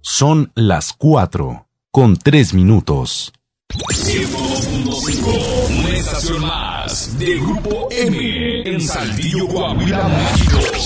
Son las 4:03. 102.5, una estación más de Grupo M en Saltillo, Coahuila, México.